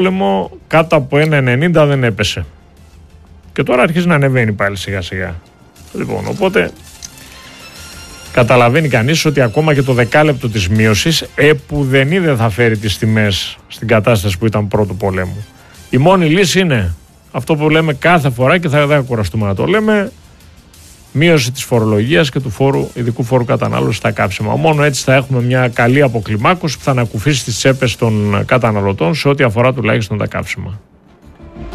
πόλεμο κάτω από 1,90 δεν έπεσε. Και τώρα αρχίζει να ανεβαίνει πάλι σιγά σιγά. Λοιπόν, οπότε καταλαβαίνει κανείς ότι ακόμα και το δεκάλεπτο της μείωσης επουδενή δεν θα φέρει τις τιμές στην κατάσταση που ήταν πρώτου πολέμου. Η μόνη λύση είναι αυτό που λέμε κάθε φορά και δεν θα κουραστούμε να το λέμε, μείωση της φορολογίας και του ειδικού φόρου κατανάλωσης στα καύσιμα. Μόνο έτσι θα έχουμε μια καλή αποκλιμάκωση που θα ανακουφίσει τις τσέπες των καταναλωτών σε ό,τι αφορά τουλάχιστον τα καύσιμα.